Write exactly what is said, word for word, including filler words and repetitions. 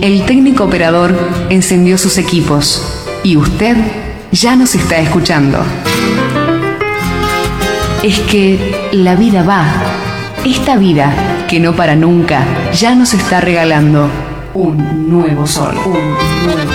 El técnico operador encendió sus equipos y usted ya nos está escuchando. Es que la vida va. Esta vida que no para nunca ya nos está regalando un nuevo sol. Un nuevo